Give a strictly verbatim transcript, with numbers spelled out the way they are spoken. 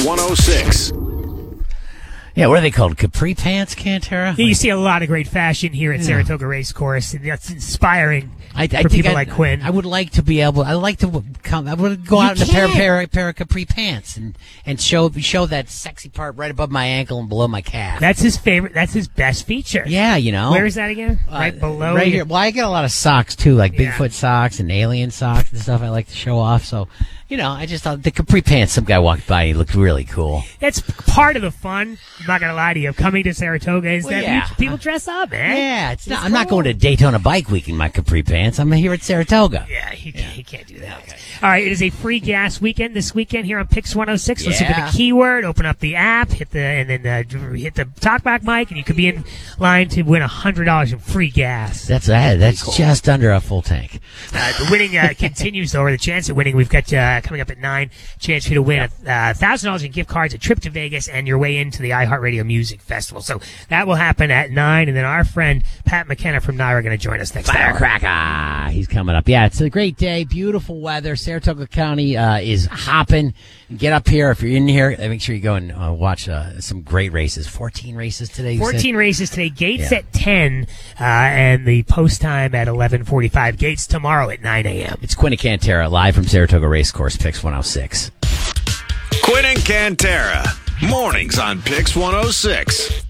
one oh six. Yeah, what are they called? Capri pants, Cantera? Yeah, you see a lot of great fashion here at yeah. Saratoga Racecourse, and that's inspiring I, I for think people I, like Quinn. I would like to be able. I like to come. I would go You out in a pair, can't. pair, pair of capri pants and and show show that sexy part right above my ankle and below my calf. That's his favorite. That's his best feature. Yeah, you know. Where is that again? Uh, right below. Right here. Well, I get a lot of socks too, like Yeah. Bigfoot socks and alien socks and stuff. I like to show off. So, you know, I just thought the capri pants. Some guy walked by. He looked really cool. That's part of the fun. I'm not gonna lie to you. Of coming to Saratoga is Well, that yeah. we- people dress up, man. Yeah, it's not, It's I'm not cool. going to Daytona Bike Week in my capri pants. I'm here at Saratoga. Yeah, he, Can't, he can't do that. All right, it is a free gas weekend this weekend here on Pix one oh six. Listen to Yeah. the keyword, open up the app, hit the and then uh, hit the talkback mic, and you could be in line to win a hundred dollars in free gas. That's uh, that's just under a full tank. Uh, the winning uh, continues, though, or the chance of winning. We've got uh, coming up at nine, chance for you to win a uh, thousand dollars in gift cards, a trip to Vegas, and your way into the iHeartRadio Music Festival. So that will happen at nine, and then our friend Pat McKenna from Naira are going to join us next hour. Firecracker, he's coming up. Yeah, it's a great day, beautiful weather. Saratoga County uh, is hopping. Get up here if you're in here. Make sure you go and uh, watch uh, some great races. Fourteen races today. you said? fourteen races today. Gates Yeah. at ten, uh, and the post time at eleven forty-five. Gates tomorrow at nine a.m. It's Quinn and Cantera live from Saratoga Racecourse, Pix one oh six. Quinn and Cantera. Mornings on Pix one oh six.